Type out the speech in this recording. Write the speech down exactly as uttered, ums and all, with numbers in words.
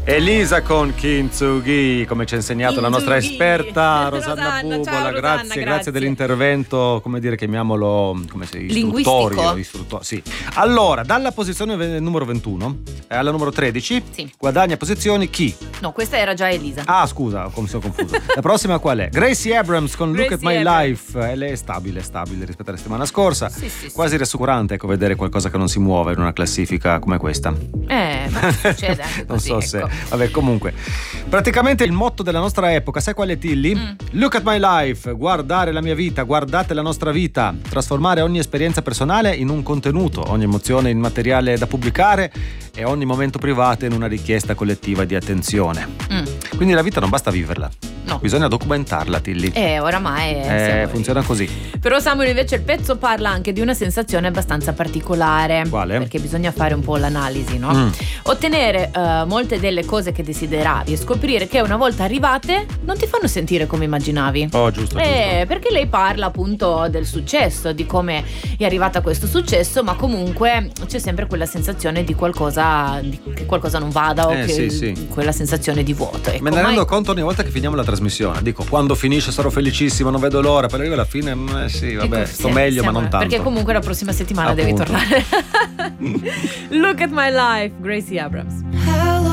Elisa con Kintsugi, come ci ha insegnato Kintsugi. la nostra esperta Rosanna Rosanna, Bubola. ciao, Rosanna, grazie, grazie, grazie dell'intervento, come dire, chiamiamolo come si linguistico. istruttorio, sì. Allora, dalla posizione ve- numero ventuno alla numero tredici, Sì. guadagna posizioni chi? No, questa era già Elisa. Ah, scusa, come sono confuso. La prossima qual è? Gracie Abrams con Look at Gracie My Abrams. Life. E lei è stabile, stabile rispetto alla settimana scorsa. Sì, sì, sì. Quasi rassicurante, ecco, vedere qualcosa che non si muove in una classifica come questa. Eh, ma succede anche Non così, so ecco. se. Vabbè, comunque. Praticamente il motto della nostra epoca, sai qual è, Tilly? Mm. Look at my life, guardare la mia vita, guardate la nostra vita, trasformare ogni esperienza personale in un contenuto, ogni emozione in materiale da pubblicare e ogni momento privato in una richiesta collettiva di attenzione. Mm. Quindi la vita non basta viverla. No. Bisogna documentarla, Tilly. Eh, oramai Eh, siamo- funziona così. Però Samuel, invece, il pezzo parla anche di una sensazione abbastanza particolare. Quale? Perché bisogna fare un po' l'analisi, no? Mm. Ottenere eh, molte delle cose che desideravi e scoprire che una volta arrivate non ti fanno sentire come immaginavi. Oh, giusto, Eh, perché lei parla appunto del successo, di come è arrivata a questo successo, ma comunque c'è sempre quella sensazione di qualcosa, di, che qualcosa non vada o Eh, che sì, sì. quella sensazione di vuoto. Ecco, Me ne ma- rendo conto ogni volta che finiamo la trasmissione. Dico, quando finisce sarò felicissimo, non vedo l'ora. Poi arriva alla fine, mm, eh sì, vabbè, Ecco, sto sì, meglio, siamo- ma non tanto. Perché comunque la prossima settimana devi Appunto. tornare. Look at my life, Gracie Abrams.